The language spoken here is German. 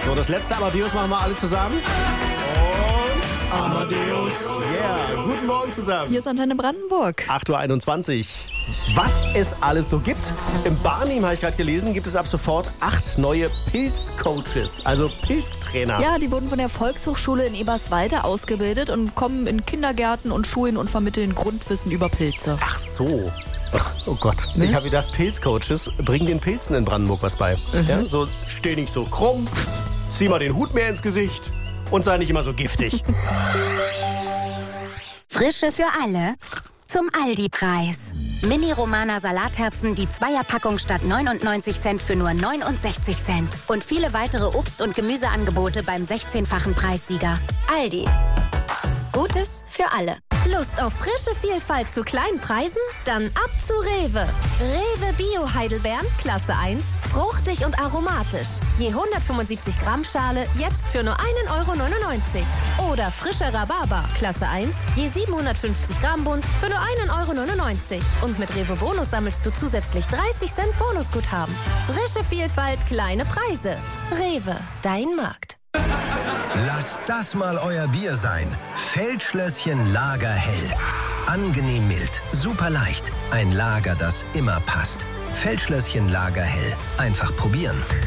So, das letzte Amadeus machen wir alle zusammen. Und Amadeus. Yeah, guten Morgen zusammen. Hier ist Antenne Brandenburg. 8.21 Uhr. Was es alles so gibt. Im Barnim, habe ich gerade gelesen, gibt es ab sofort 8 neue Pilzcoaches, also Pilztrainer. Ja, die wurden von der Volkshochschule in Eberswalde ausgebildet und kommen in Kindergärten und Schulen und vermitteln Grundwissen über Pilze. Ach so. Oh Gott. Ich habe gedacht, Pilzcoaches bringen den Pilzen in Brandenburg was bei. Ja, so, steh nicht so krumm, zieh mal den Hut mehr ins Gesicht und sei nicht immer so giftig. Frische für alle zum Aldi-Preis. Mini-Romana Salatherzen, die Zweierpackung statt 99 Cent für nur 69 Cent. Und viele weitere Obst- und Gemüseangebote beim 16-fachen Preissieger. Aldi. Gutes für alle. Lust auf frische Vielfalt zu kleinen Preisen? Dann ab zu Rewe. Rewe Bio Heidelbeeren, Klasse 1, fruchtig und aromatisch. Je 175 Gramm Schale, jetzt für nur 1,99 €. Oder frischer Rhabarber, Klasse 1, je 750 Gramm Bund, für nur 1,99 €. Und mit Rewe Bonus sammelst du zusätzlich 30 Cent Bonusguthaben. Frische Vielfalt, kleine Preise. Rewe, dein Markt. Lasst das mal euer Bier sein. Feldschlösschen Lagerhell. Angenehm mild, super leicht. Ein Lager, das immer passt. Feldschlösschen Lagerhell. Einfach probieren.